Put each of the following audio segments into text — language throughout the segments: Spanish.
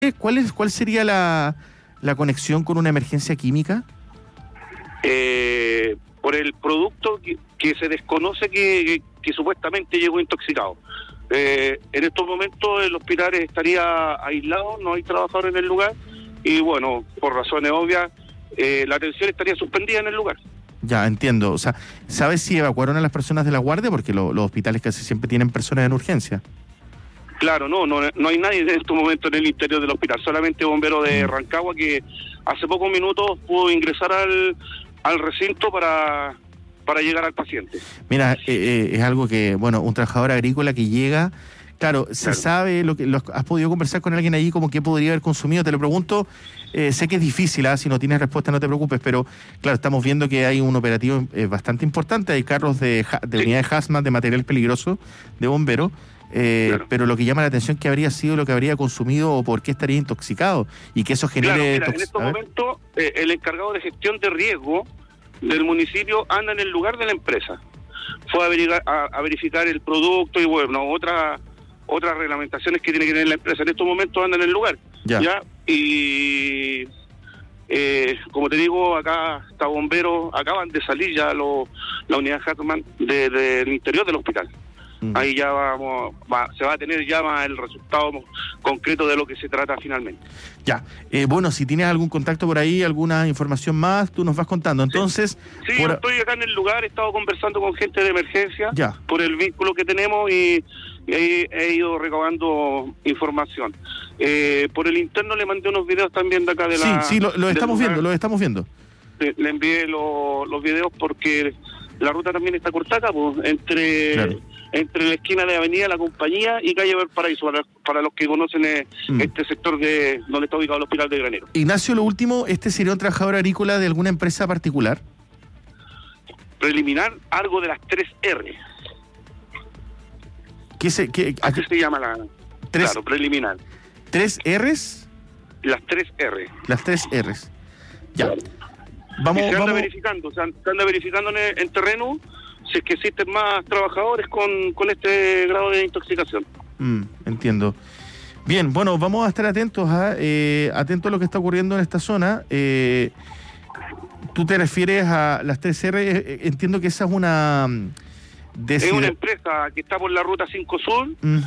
¿Cuál sería la conexión con una emergencia química? Por el producto que se desconoce que supuestamente llegó intoxicado. En estos momentos el hospital estaría aislado, no hay trabajadores en el lugar y bueno, por razones obvias, la atención estaría suspendida en el lugar. Ya, entiendo. O sea, ¿sabes si evacuaron a las personas de la guardia? Porque los hospitales casi siempre tienen personas en urgencia. Claro, no hay nadie en estos momentos en el interior del hospital, solamente bomberos de Rancagua que hace pocos minutos pudo ingresar al recinto para llegar al paciente. Mira, es algo que, bueno, un trabajador agrícola que llega, claro, se sabe, has podido conversar con alguien ahí como que podría haber consumido, te lo pregunto, sé que es difícil, si no tienes respuesta no te preocupes, pero claro, estamos viendo que hay un operativo bastante importante, hay carros de unidades hazmat, de material peligroso, de bomberos, pero lo que llama la atención es que habría sido lo que habría consumido o por qué estaría intoxicado y que eso genere... Claro, en estos momentos el encargado de gestión de riesgo del municipio anda en el lugar de la empresa. Fue a verificar el producto y bueno, otras reglamentaciones que tiene que tener la empresa. En estos momentos anda en el lugar. ¿Ya? Y como te digo, acá está bomberos, acaban de salir ya la unidad Hartmann del interior del hospital. Ahí ya se va a tener ya más el resultado concreto de lo que se trata finalmente. Ya, bueno, si tienes algún contacto por ahí, alguna información más, tú nos vas contando. Entonces, sí, yo estoy acá en el lugar, he estado conversando con gente de emergencia por el vínculo que tenemos y he ido recabando información. Por el interno le mandé unos videos también de acá de la... Sí, lo estamos viendo. Le envié los videos porque la ruta también está cortada, pues, entre la esquina de Avenida La Compañía y calle Valparaíso, para los que conocen este sector de donde está ubicado el Hospital de Granero. Ignacio, lo último, ¿este sería un trabajador agrícola de alguna empresa particular? Preliminar, algo de las 3R. Así se llama la... Claro, preliminar. ¿3 R's? Las 3R. Las 3 R's. Ya. Claro. Se anda verificando en terreno si es que existen más trabajadores con este grado de intoxicación. Entiendo. Bien, bueno, vamos a estar atentos a lo que está ocurriendo en esta zona. Tú te refieres a las 3R, entiendo que esa es una... Es una empresa que está por la ruta 5 Sur,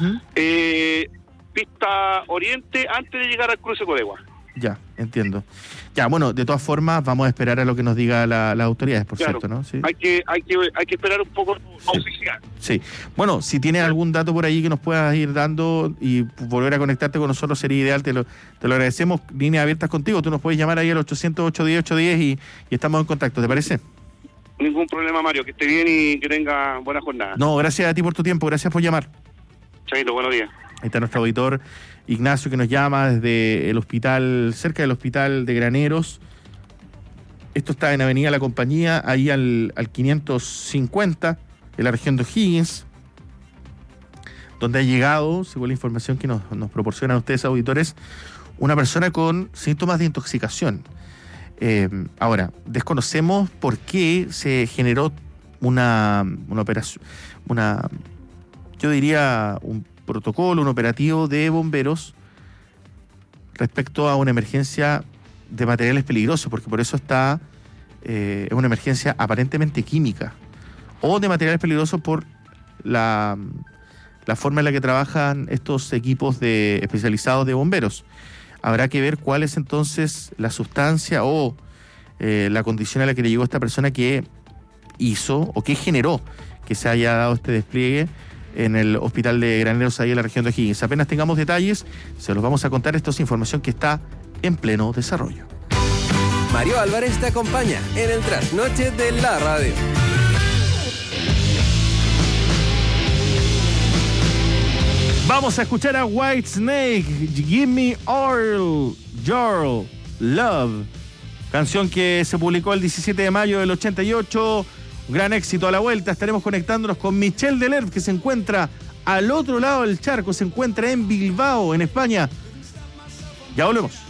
pista oriente, antes de llegar al cruce Codegua. Ya, entiendo. Ya, bueno, de todas formas, vamos a esperar a lo que nos diga las autoridades, por cierto, ¿no? Sí. Hay que esperar un poco oficial. Sí. Bueno, si tienes algún dato por ahí que nos puedas ir dando y volver a conectarte con nosotros sería ideal, te lo agradecemos. Líneas abiertas contigo, tú nos puedes llamar ahí al 800-810-810 y estamos en contacto, ¿te parece? Ningún problema, Mario, que esté bien y que tenga buena jornada. No, gracias a ti por tu tiempo, gracias por llamar. Chaito, buenos días. Ahí está nuestro auditor Ignacio, que nos llama desde el hospital, cerca del hospital de Graneros. Esto está en Avenida La Compañía, ahí al 550, en la región de O'Higgins, donde ha llegado, según la información que nos proporcionan ustedes, auditores, una persona con síntomas de intoxicación. Ahora, desconocemos por qué se generó una operación, yo diría un protocolo, un operativo de bomberos respecto a una emergencia de materiales peligrosos, porque por eso es una emergencia aparentemente química o de materiales peligrosos por la forma en la que trabajan estos equipos especializados de bomberos. Habrá que ver cuál es entonces la sustancia o la condición a la que le llegó esta persona que hizo o que generó que se haya dado este despliegue en el hospital de Graneros, ahí en la región de O'Higgins. Apenas tengamos detalles, se los vamos a contar. Esto es información que está en pleno desarrollo. Mario Álvarez te acompaña en el trasnoche de la radio. Vamos a escuchar a Whitesnake, Give Me All Your Love, canción que se publicó el 17 de mayo del 88. Gran éxito a la vuelta. Estaremos conectándonos con Michel Delerve, que se encuentra al otro lado del charco, se encuentra en Bilbao, en España. Ya volvemos.